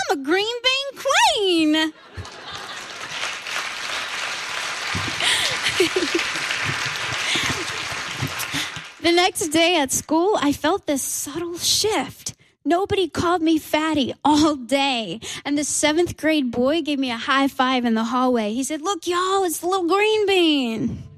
I'm a green bean queen. The next day at school, I felt this subtle shift. Nobody called me fatty all day. And the 7th grade boy gave me a high five in the hallway. He said, "Look, y'all, it's the little green bean."